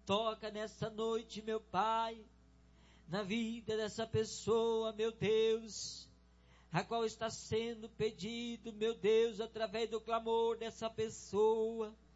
Toca nessa noite, meu Pai, na vida dessa pessoa, meu Deus, a qual está sendo pedido, meu Deus, através do clamor dessa pessoa.